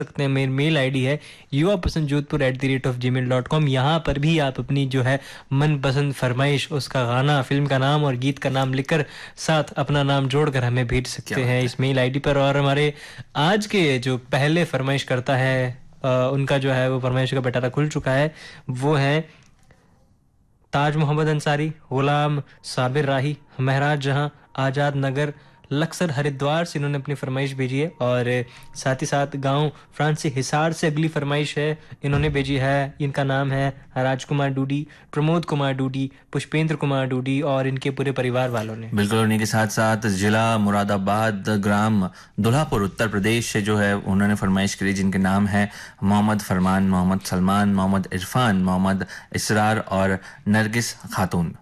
सकते हैं। मेरी मेल आईडी है yuvapasanjodhpur@gmail.com। यहाँ पर भी आप अपनी जो है मनपसंद फरमाइश, उसका गाना, फिल्म का नाम और गीत का नाम लिखकर साथ अपना नाम जोड़कर हमें भेज क्या सकते बात हैं है। इस मेल आईडी पर। और हमारे आज के जो पहले फरमाइश करता है उनका जो है वो फरमाइश का बटारा खुल चुका है। वो है ताज मोहम्मद अंसारी, गुलाम साबिर राही, महराज जहां, आज़ाद नगर, लक्सर हरिद्वार से इन्होंने अपनी फरमाइश भेजी है। और साथ ही साथ गांव फ्रांसी हिसार से अगली फरमाइश है इन्होंने भेजी है। इनका नाम है राजकुमार डूडी, प्रमोद कुमार डूडी, पुष्पेंद्र कुमार डूडी और इनके पूरे परिवार वालों ने। बिल्कुल, उन्हीं के साथ साथ जिला मुरादाबाद, ग्राम दुल्हापुर, उत्तर प्रदेश से जो है उन्होंने फरमाइश करी, जिनके नाम है मोहम्मद फरमान, मोहम्मद सलमान, मोहम्मद इरफान, मोहम्मद इसरार और नरगिस खातून।